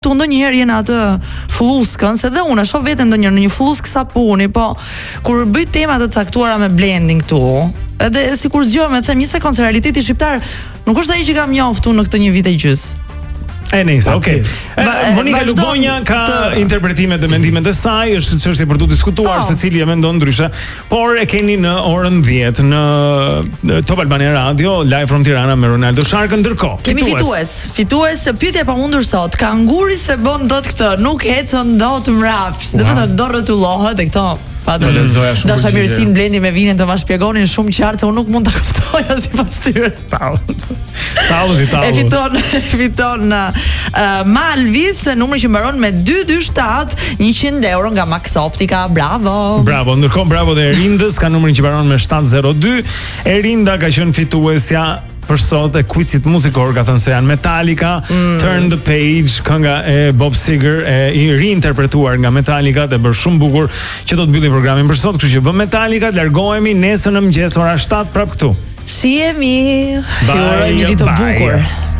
Tu ndonjëherë jena atë flluskën, se dhe unë e shoh veten ndonjëherë në një flluskë sapuni, po kur bëj tema të caktuara me blending këtu, edhe sikur zgjohem e them një sekond se realiteti shqiptar nuk është ai që kam njoftu në këtë një vit e gjys. Nice, okay. Monika Lubonja ka interpretimet dhe mendimet e saj, është çështje për tu diskutuar, secili e mendon ndryshe, por e keni në orën 10 në Top Albania Radio, live from Tirana me Ronaldo Sharkën. Ndërkohë, kemi fitues, pyetja e pamundur sot, kanguri se bën dot këtë, nuk ecën dot mrapsh, domethënë do rrotullohet e këto. Dasha mirësin Blendi me Vinin të ma shpjegonin shumë qartë se unë nuk mund të kuptoja sipas tyre. Tallu. E fiton Malvis, numri që mbaron me 227, 100 euro nga Max Optica. Bravo. Ndërkohë bravo dhe Erindës ka numrin që mbaron me 702. Erinda ka qenë fituesja për sot e quizit muzikor, ka thënë se janë Metallica, Turn the Page, kënga e Bob Seger i reinterpretuar nga Metallica, dhe bërë shumë bukur që do të mbyllim programin për sot, kështu që vë Metallica, largohemi nesër në mëngjes ora 7 prap këtu. Shihemi. Ju uroj një ditë të bukur.